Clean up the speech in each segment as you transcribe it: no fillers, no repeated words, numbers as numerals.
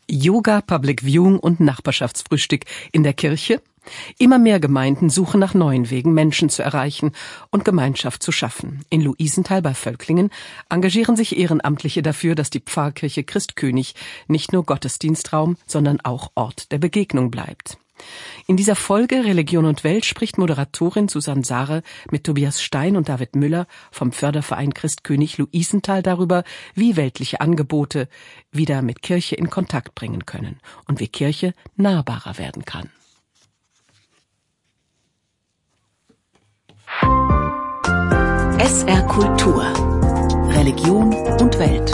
Yoga, Public Viewing und Nachbarschaftsfrühstück in der Kirche? Immer mehr Gemeinden suchen nach neuen Wegen, Menschen zu erreichen und Gemeinschaft zu schaffen. In Luisenthal bei Völklingen engagieren sich Ehrenamtliche dafür, dass die Pfarrkirche Christkönig nicht nur Gottesdienstraum, sondern auch Ort der Begegnung bleibt. In dieser Folge Religion und Welt spricht Moderatorin Susanne Sare mit Tobias Stein und David Müller vom Förderverein Christkönig Luisenthal darüber, wie weltliche Angebote wieder mit Kirche in Kontakt bringen können und wie Kirche nahbarer werden kann. SR Kultur. Religion und Welt.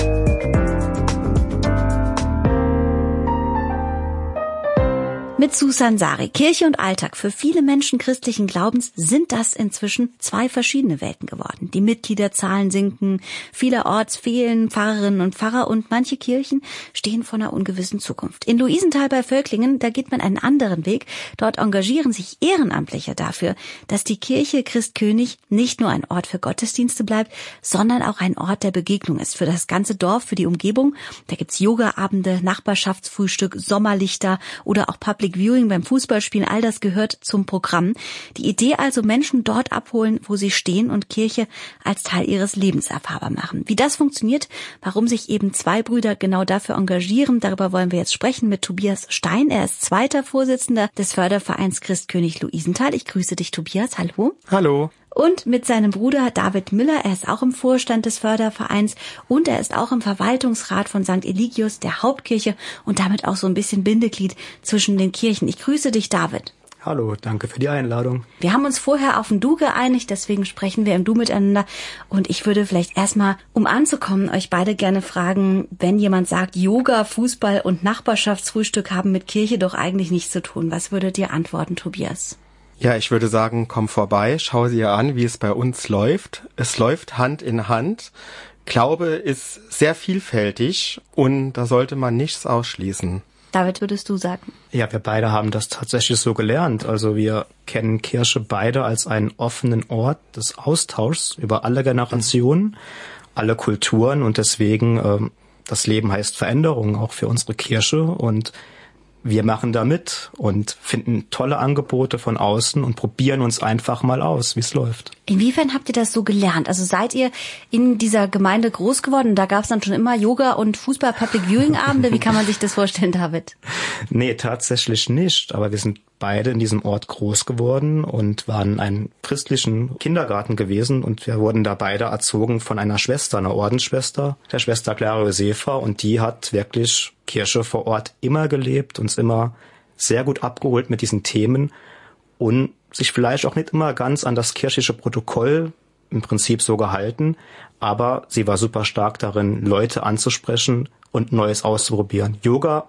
Mit Susanne Sare. Kirche und Alltag. Für viele Menschen christlichen Glaubens sind das inzwischen zwei verschiedene Welten geworden. Die Mitgliederzahlen sinken, vielerorts fehlen Pfarrerinnen und Pfarrer und manche Kirchen stehen vor einer ungewissen Zukunft. In Luisenthal bei Völklingen, da geht man einen anderen Weg. Dort engagieren sich Ehrenamtliche dafür, dass die Kirche Christkönig nicht nur ein Ort für Gottesdienste bleibt, sondern auch ein Ort der Begegnung ist für das ganze Dorf, für die Umgebung. Da gibt's Yoga-Abende, Nachbarschaftsfrühstück, Sommerlichter oder auch Public Viewing beim Fußballspielen, all das gehört zum Programm. Die Idee also, Menschen dort abholen, wo sie stehen und Kirche als Teil ihres Lebens erfahrbar machen. Wie das funktioniert, warum sich eben zwei Brüder genau dafür engagieren, darüber wollen wir jetzt sprechen mit Tobias Stein. Er ist zweiter Vorsitzender des Fördervereins Christkönig Luisenthal. Ich grüße dich, Tobias. Hallo. Hallo. Und mit seinem Bruder David Müller, er ist auch im Vorstand des Fördervereins und er ist auch im Verwaltungsrat von St. Eligius, der Hauptkirche und damit auch so ein bisschen Bindeglied zwischen den Kirchen. Ich grüße dich, David. Hallo, danke für die Einladung. Wir haben uns vorher auf ein Du geeinigt, deswegen sprechen wir im Du miteinander. Und ich würde vielleicht erstmal, um anzukommen, euch beide gerne fragen, wenn jemand sagt, Yoga, Fußball und Nachbarschaftsfrühstück haben mit Kirche doch eigentlich nichts zu tun. Was würdet ihr antworten, Tobias? Ja, ich würde sagen, komm vorbei, schau dir an, wie es bei uns läuft. Es läuft Hand in Hand. Glaube ist sehr vielfältig und da sollte man nichts ausschließen. David, würdest du sagen? Ja, wir beide haben das tatsächlich so gelernt. Also wir kennen Kirche beide als einen offenen Ort des Austauschs über alle Generationen, alle Kulturen und deswegen, das Leben heißt Veränderung, auch für unsere Kirche und wir machen da mit und finden tolle Angebote von außen und probieren uns einfach mal aus, wie es läuft. Inwiefern habt ihr das so gelernt? Also seid ihr in dieser Gemeinde groß geworden? Da gab es dann schon immer Yoga- und Fußball-Public-Viewing-Abende. Wie kann man sich das vorstellen, David? Nee, tatsächlich nicht. Aber wir sind beide in diesem Ort groß geworden und waren in einem christlichen Kindergarten gewesen. Und wir wurden da beide erzogen von einer Schwester, einer Ordensschwester, der Schwester Clara Josefa. Und die hat wirklich Kirche vor Ort immer gelebt, uns immer sehr gut abgeholt mit diesen Themen und sich vielleicht auch nicht immer ganz an das kirchliche Protokoll im Prinzip so gehalten, aber sie war super stark darin, Leute anzusprechen und Neues auszuprobieren. Yoga